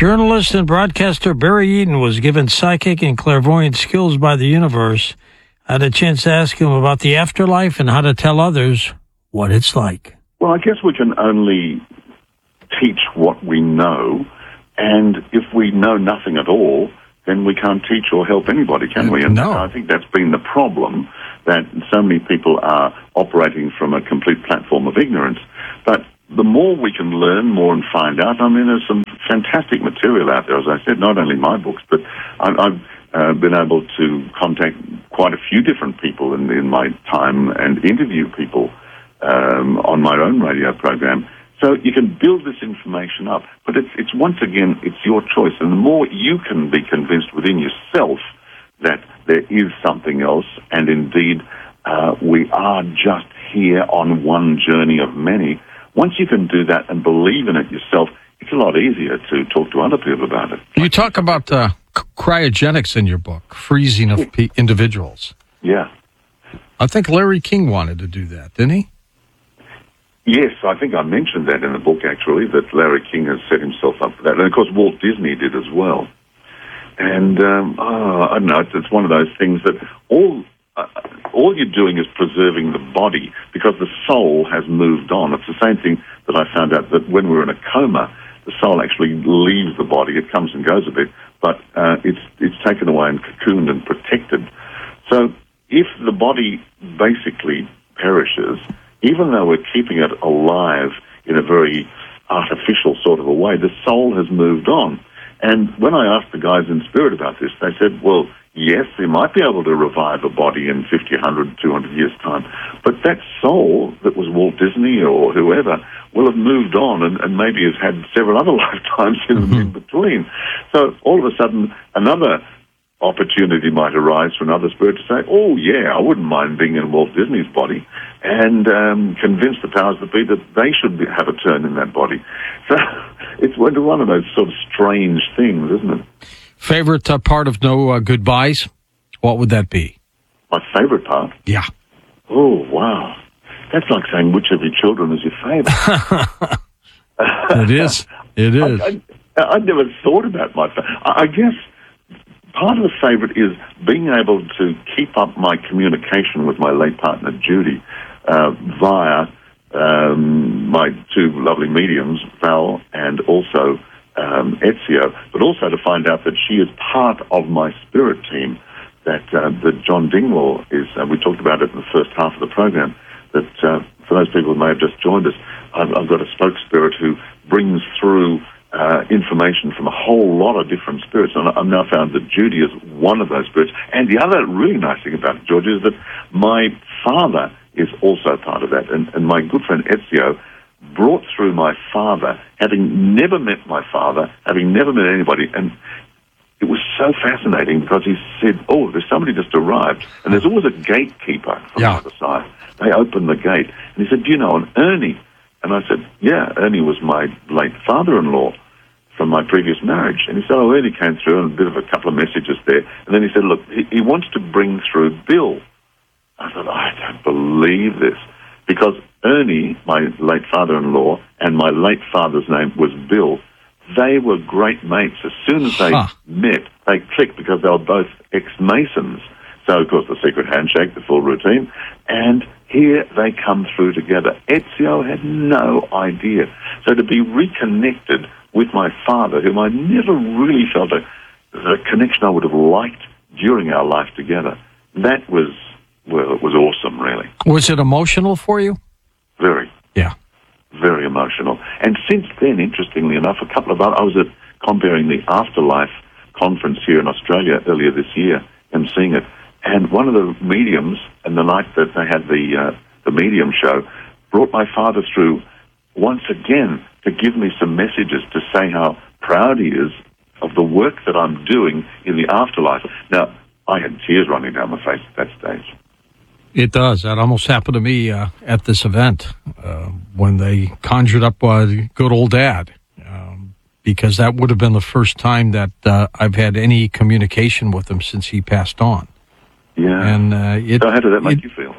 Journalist and broadcaster Barry Eaton was given psychic and clairvoyant skills by the universe. I had a chance to ask him about the afterlife and how to tell others what it's like. Well, I guess we can only teach what we know, and if we know nothing at all, then we can't teach or help anybody, can we? And no. I think that's been the problem, that so many people are operating from a complete platform of ignorance. But the more we can learn more and find out, I mean, there's some fantastic material out there, as I said, not only my books, but I've been able to contact quite a few different people in my time and interview people on my own radio program. So you can build this information up, but it's once again, it's your choice. And the more you can be convinced within yourself that there is something else, and indeed we are just here on one journey of many, once you can do that and believe in it yourself, it's a lot easier to talk to other people about it. You talk about cryogenics in your book, freezing of individuals. Yeah. I think Larry King wanted to do that, didn't he? Yes, I think I mentioned that in the book, actually, that Larry King has set himself up for that. And, of course, Walt Disney did as well. And, I don't know, it's one of those things that all you're doing is preserving the body, because the soul has moved on. It's the same thing that I found out, that when we're in a coma, the soul actually leaves the body. It comes and goes a bit, but it's taken away and cocooned and protected. So if the body basically perishes, even though we're keeping it alive in a very artificial sort of a way, the soul has moved on. And when I asked the guys in Spirit about this, they said, well, yes, they might be able to revive a body in 50, 100, 200 years' time, but that soul that was Walt Disney or whoever will have moved on and maybe has had several other lifetimes in between. So all of a sudden, another opportunity might arise for another spirit to say, oh, yeah, I wouldn't mind being in Walt Disney's body, and convince the powers that be that they should have a turn in that body. So it's one of those sort of strange things, isn't it? Favorite part of No Goodbyes? What would that be? My favorite part? Yeah. Oh, wow. That's like saying which of your children is your favorite. It is. It is. I never thought about my favorite. I guess part of the favorite is being able to keep up my communication with my late partner, Judy, via my two lovely mediums, Val and also Ezio, but also to find out that she is part of my spirit team, that John Dingwall is, we talked about it in the first half of the program, that for those people who may have just joined us, I've got a spoke spirit who brings through information from a whole lot of different spirits, and I've now found that Judy is one of those spirits. And the other really nice thing about it, George, is that my father is also part of that, and my good friend Ezio brought through my father, having never met my father, having never met anybody, and it was so fascinating because he said, oh, there's somebody just arrived, and there's always a gatekeeper from the other side. They open the gate, and he said, do you know an Ernie? And I said, yeah, Ernie was my late father-in-law from my previous marriage. And he said, oh, Ernie came through, and a bit of a couple of messages there. And then he said, look, he wants to bring through Bill. I thought, I don't believe this. Because Ernie, my late father-in-law, and my late father's name was Bill, they were great mates. As soon as they met, they clicked because they were both ex-Masons. So, of course, the secret handshake, the full routine. And here they come through together. Ezio had no idea. So to be reconnected with my father, whom I never really felt a connection I would have liked during our life together, that was, well, it was awesome, really. Was it emotional for you? Very. Yeah. Very emotional. And since then, interestingly enough, I was at comparing the Afterlife conference here in Australia earlier this year, and seeing it. And one of the mediums, and the night that they had the medium show, brought my father through once again to give me some messages to say how proud he is of the work that I'm doing in the afterlife. Now, I had tears running down my face at that stage. It does. That almost happened to me at this event when they conjured up good old Dad, because that would have been the first time that I've had any communication with him since he passed on. Yeah. And so how did that make you feel?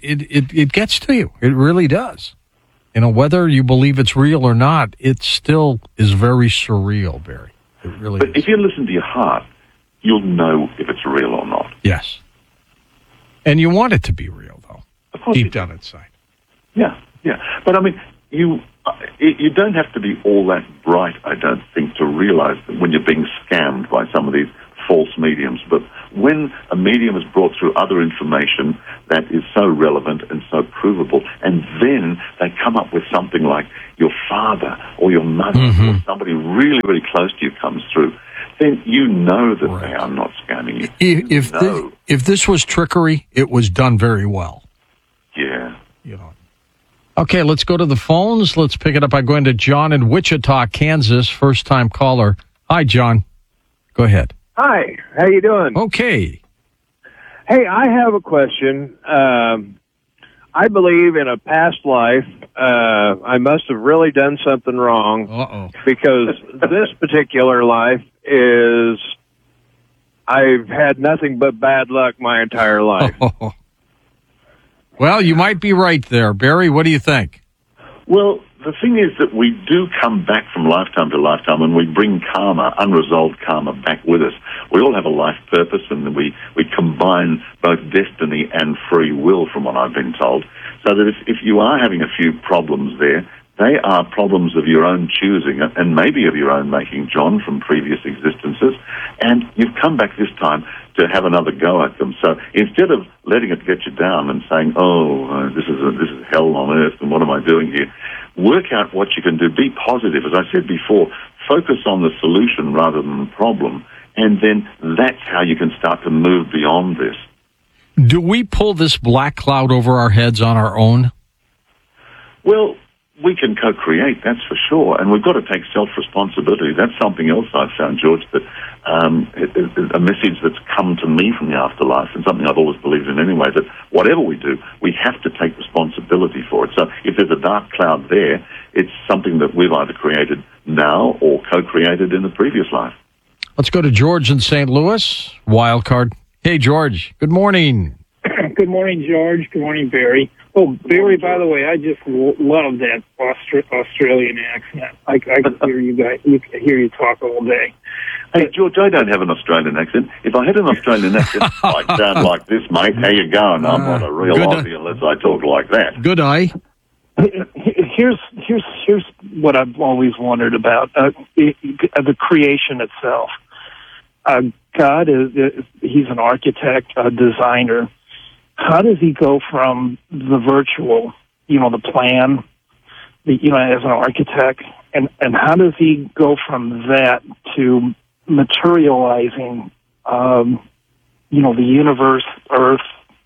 It gets to you. It really does. You know, whether you believe it's real or not, it still is very surreal, Barry. really But is. if you listen to your heart, you'll know if it's real or not. Yes. And you want it to be real, though, Of course you deep do. down inside. Yeah. But I mean, you don't have to be all that bright, I don't think, to realize that when you're being scammed by some of these false mediums. But when a medium is brought through other information that is so relevant and so provable, and then they come up with something like your father or your mother or somebody really, really close to you comes through, then you know that they are not scamming you. If this was trickery, it was done very well. Yeah. You know. Okay, let's go to the phones. Let's pick it up by going to John in Wichita, Kansas, first-time caller. Hi, John. Go ahead. Hi, how you doing? Okay. Hey, I have a question. I believe in a past life, I must have really done something wrong. Uh-oh. Because this particular life is, I've had nothing but bad luck my entire life. Oh. Well, you might be right there. Barry, what do you think? Well, the thing is that we do come back from lifetime to lifetime, and we bring karma, unresolved karma, back with us. We all have a life purpose, and we combine both destiny and free will, from what I've been told. So that if you are having a few problems there, they are problems of your own choosing, and maybe of your own making, John, from previous existences. And you've come back this time to have another go at them. So instead of letting it get you down and saying, this is hell on earth, and what am I doing here? Work out what you can do. Be positive. As I said before, focus on the solution rather than the problem. And then that's how you can start to move beyond this. Do we pull this black cloud over our heads on our own? Well, we can co-create, that's for sure, and we've got to take self-responsibility. That's something else I've found, George, that a message that's come to me from the afterlife, and something I've always believed in anyway, that whatever we do, we have to take responsibility for it. So if there's a dark cloud there, it's something that we've either created now or co-created in the previous life. Let's go to George in St. Louis, wild card. Hey, George, good morning. Good morning, George. Good morning, Barry. Oh, Barry, by the way, I just love that Australian accent. I can hear you guys. Hear you talk all day. Hey, George, I don't have an Australian accent. If I had an Australian accent, I'd sound like this, mate. How you going? I'm not a real Aussie unless I talk like that. Good eye. Here's what I've always wondered about the creation itself. God he's an architect, a designer. How does he go from the virtual, the plan, as an architect, and how does he go from that to materializing, the universe, Earth,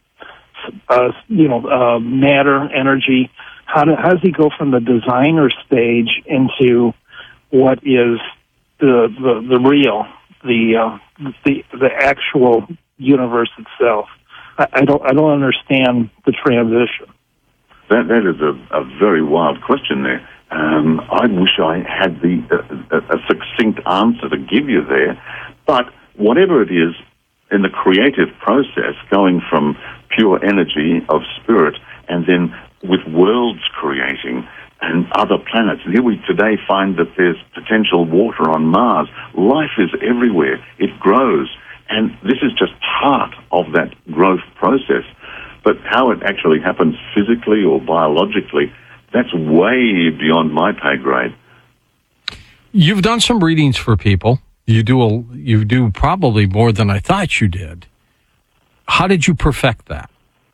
matter, energy? How does he go from the designer stage into what is the real, the actual universe itself? I don't understand the transition. That is a very wild question there. I wish I had a succinct answer to give you there. But whatever it is, in the creative process, going from pure energy of spirit and then with worlds creating and other planets. And here we today find that there's potential water on Mars. Life is everywhere. It grows. And this is just part of that growth process. But how it actually happens physically or biologically, that's way beyond my pay grade. You've done some readings for people. You do probably more than I thought you did. How did you perfect that?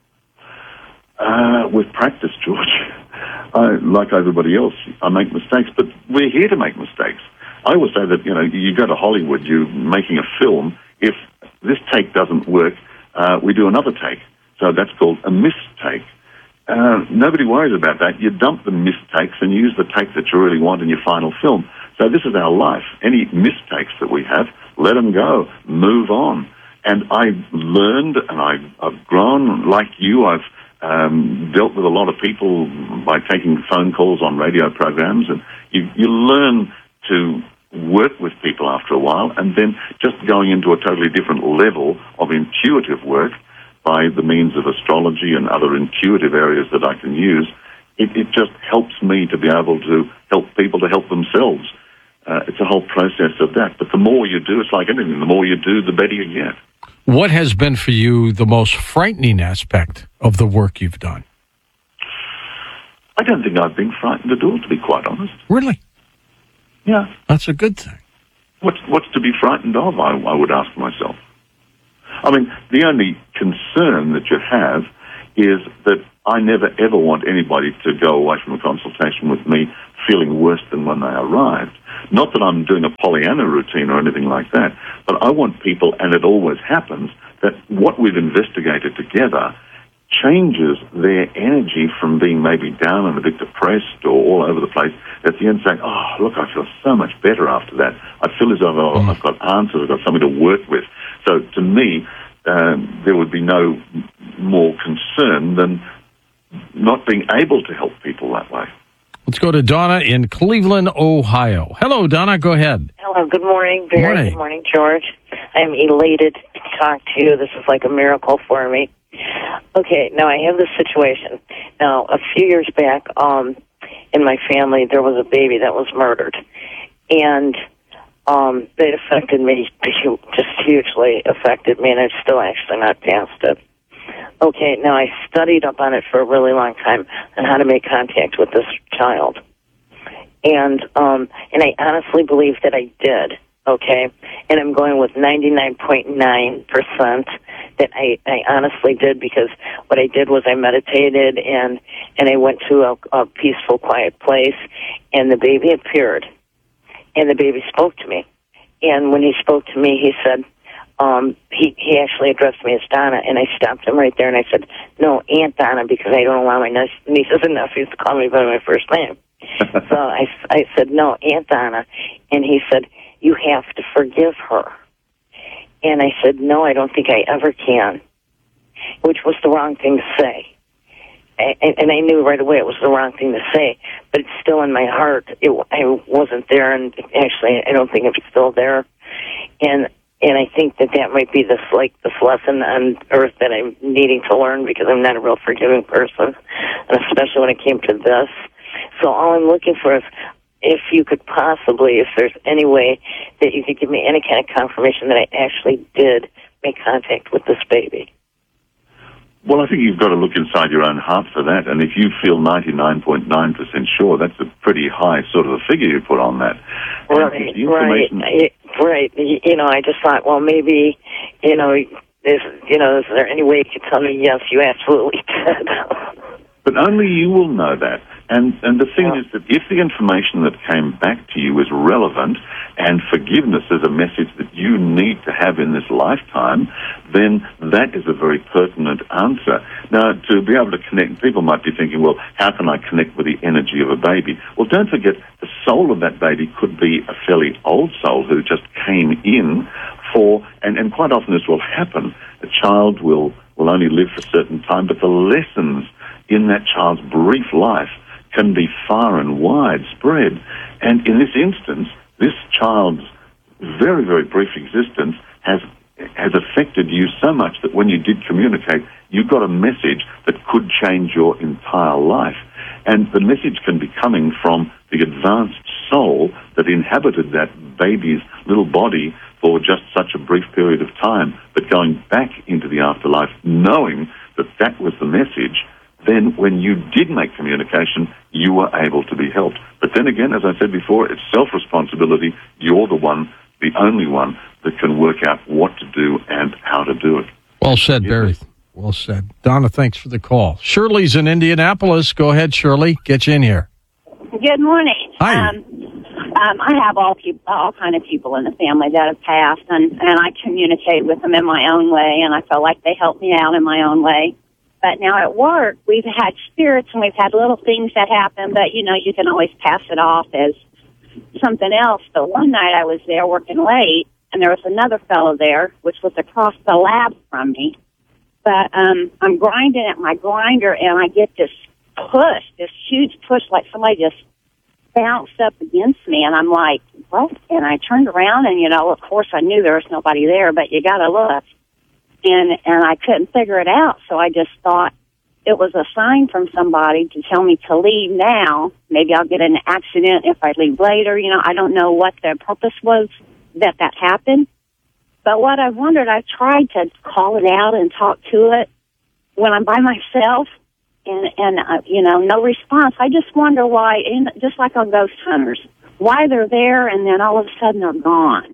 With practice, George. Like everybody else, I make mistakes, but we're here to make mistakes. I always say that, you go to Hollywood, you're making a film. If this take doesn't work, we do another take. So that's called a mistake. Nobody worries about that. You dump the mistakes and use the take that you really want in your final film. So this is our life. Any mistakes that we have, let them go. Move on. And I've learned and I've grown. Like you, I've dealt with a lot of people by taking phone calls on radio programs. And you learn to work with people after a while, and then just going into a totally different level of intuitive work by the means of astrology and other intuitive areas that I can use, it just helps me to be able to help people to help themselves. it's a whole process of that. But the more you do, it's like anything. The more you do, the better you get. What has been for you the most frightening aspect of the work you've done? I don't think I've been frightened at all, to be quite honest. Really? Yeah. That's a good thing. What's to be frightened of, I would ask myself. I mean, the only concern that you have is that I never, ever want anybody to go away from a consultation with me feeling worse than when they arrived. Not that I'm doing a Pollyanna routine or anything like that, but I want people, and it always happens, that what we've investigated together changes their energy from being maybe down and a bit depressed or all over the place, at the end saying, oh, look, I feel so much better after that. I feel as though I've got answers, I've got something to work with. So to me, there would be no more concern than not being able to help people that way. Let's go to Donna in Cleveland, Ohio. Hello, Donna. Go ahead. Hello. Good morning, Barry. Morning. Good morning, George. I'm elated to talk to you. This is like a miracle for me. Okay, now I have this situation. Now, a few years back, in my family, there was a baby that was murdered. And it affected me, just hugely affected me, and I've still actually not past it. Okay, now I studied up on it for a really long time on how to make contact with this child. And I honestly believe that I did, okay? And I'm going with 99.9% that I honestly did, because what I did was I meditated and I went to a peaceful, quiet place, and the baby appeared, and the baby spoke to me. And when he spoke to me, he said, he actually addressed me as Donna, and I stopped him right there, and I said, no, Aunt Donna, because I don't allow my nieces and nephews to call me by my first name. So I said, no, Aunt Donna. And he said, you have to forgive her. And I said, no, I don't think I ever can, which was the wrong thing to say. And I knew right away it was the wrong thing to say, but it's still in my heart. I wasn't there, and actually I don't think it's still there. And I think that might be this lesson on earth that I'm needing to learn, because I'm not a real forgiving person, and especially when it came to this. So all I'm looking for is, if you could possibly, if there's any way that you could give me any kind of confirmation that I actually did make contact with this baby. Well, I think you've got to look inside your own heart for that. And if you feel 99.9% sure, that's a pretty high sort of a figure you put on that. Right. You know, I just thought, well, maybe, is there any way you could tell me, yes, you absolutely did? But only you will know that. And the thing is that if the information that came back to you is relevant, and forgiveness is a message that you need to have in this lifetime, then that is a very pertinent answer. Now, to be able to connect, people might be thinking, well, how can I connect with the energy of a baby? Well, don't forget, the soul of that baby could be a fairly old soul who just came in and quite often this will happen. A child will only live for a certain time, but the lessons in that child's brief life can be far and wide spread. And in this instance, this child's very, very brief existence has affected you so much that when you did communicate, you got a message that could change your entire life. And the message can be coming from the advanced soul that inhabited that baby's little body for just such a brief period of time, but going back into the afterlife, knowing that that was the message. Then when you did make communication, you were able to be helped. But then again, as I said before, it's self-responsibility. You're the only one that can work out what to do and how to do it. Well said, Barry. Well said. Donna, thanks for the call. Shirley's in Indianapolis. Go ahead, Shirley. Get you in here. Good morning. Hi. I have all kind of people in the family that have passed, and I communicate with them in my own way, and I feel like they help me out in my own way. But now at work, we've had spirits and we've had little things that happen, but, you can always pass it off as something else. But one night I was there working late, and there was another fellow there, which was across the lab from me. But I'm grinding at my grinder, and I get this push, this huge push, like somebody just bounced up against me, and I'm like, what? And I turned around, and, of course I knew there was nobody there, but you got to look. And I couldn't figure it out, so I just thought, it was a sign from somebody to tell me to leave now. Maybe I'll get in an accident if I leave later. You know, I don't know what the purpose was that happened. But what I wondered, I tried to call it out and talk to it when I'm by myself, and you know, no response. I just wonder why, just like on Ghost Hunters, why they're there and then all of a sudden they're gone.